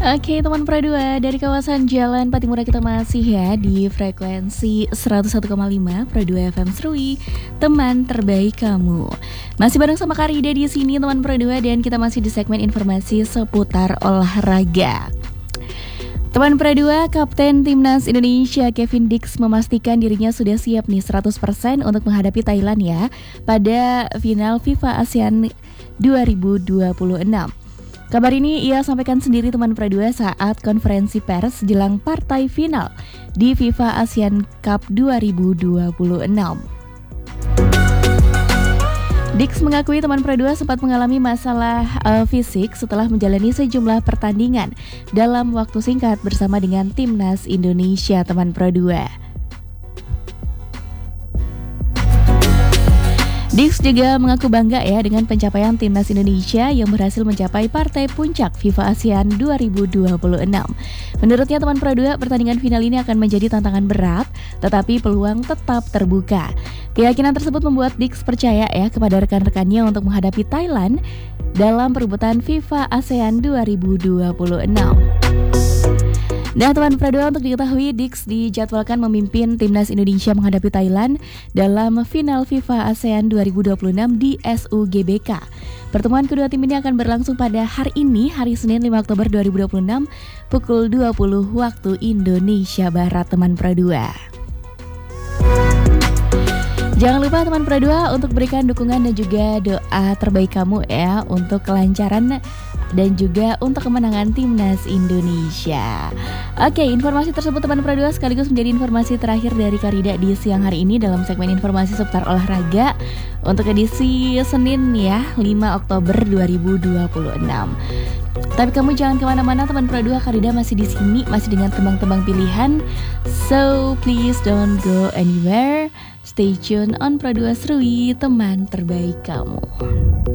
Oke teman Pro2, dari kawasan Jalan Patimura kita masih ya di frekuensi 101,5 Pro2 FM Serui, teman terbaik kamu. Masih bareng sama Karida di sini teman Pro2, dan kita masih di segmen informasi seputar olahraga. Teman Pro2, Kapten Timnas Indonesia Kevin Dix memastikan dirinya sudah siap nih 100% untuk menghadapi Thailand ya pada final FIFA ASEAN 2026. Kabar ini ia sampaikan sendiri teman Pro2 saat konferensi pers jelang partai final di FIFA ASEAN Cup 2026. Dix mengakui teman Pro2 sempat mengalami masalah fisik setelah menjalani sejumlah pertandingan dalam waktu singkat bersama dengan Timnas Indonesia teman Pro2. Dix juga mengaku bangga ya dengan pencapaian Timnas Indonesia yang berhasil mencapai partai puncak FIFA ASEAN 2026. Menurutnya teman Pro2, pertandingan final ini akan menjadi tantangan berat, tetapi peluang tetap terbuka. Keyakinan tersebut membuat Dix percaya ya kepada rekan-rekannya untuk menghadapi Thailand dalam perebutan FIFA ASEAN 2026. Nah teman Pro2, untuk diketahui Dix dijadwalkan memimpin Timnas Indonesia menghadapi Thailand dalam final FIFA ASEAN 2026 di SUGBK. Pertemuan kedua tim ini akan berlangsung pada hari ini, hari Senin 5 Oktober 2026 pukul 20 waktu Indonesia Barat teman Pro2. Jangan lupa teman Pro2 untuk berikan dukungan dan juga doa terbaik kamu ya untuk kelancaran dan juga untuk kemenangan Timnas Indonesia. Oke, informasi tersebut teman Pro2 sekaligus menjadi informasi terakhir dari Karida di siang hari ini dalam segmen informasi seputar olahraga untuk edisi Senin ya 5 Oktober 2026. Tapi kamu jangan kemana-mana teman Pro2, Karida masih di sini, masih dengan tembang-tembang pilihan. So please don't go anywhere. Stay tune on Pro2 Serui, teman terbaik kamu.